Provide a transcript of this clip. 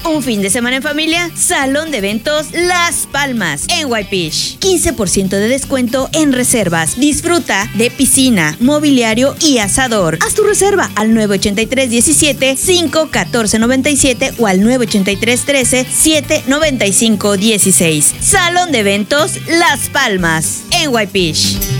Un fin de semana en familia, Salón de Eventos Las Palmas en Whitefish. 15% de descuento en reservas. Disfruta de piscina, mobiliario y asador. Haz tu reserva al 983-17-514-97 o al 983-13-795-16. Salón de Eventos Las Palmas en Whitefish.